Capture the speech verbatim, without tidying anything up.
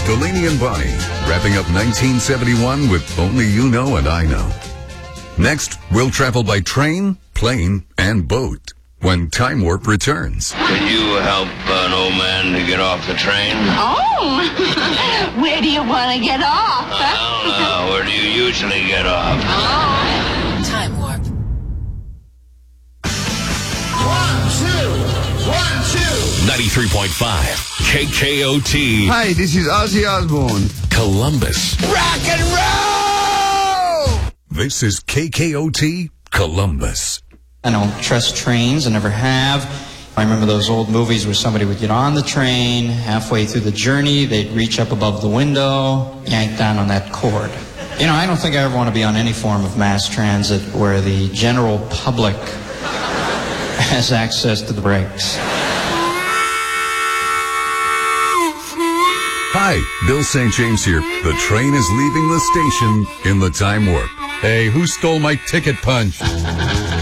Delaney and Bonnie, wrapping up nineteen seventy-one with Only You Know and I Know. Next, we'll travel by train, plane, and boat when Time Warp returns. Can you help an old man to get off the train? Oh, where do you want to get off? I don't know. Where do you usually get off? Oh. Time Warp. One, two, one, two. ninety-three point five K K O T. Hi, this is Ozzy Osbourne. Columbus. Rock and roll! This is K K O T Columbus. I don't trust trains. I never have. I remember those old movies where somebody would get on the train, halfway through the journey, they'd reach up above the window, yank down on that cord. You know, I don't think I ever want to be on any form of mass transit where the general public has access to the brakes. Hi, Bill Saint James here. The train is leaving the station in the Time Warp. Hey, who stole my ticket punch?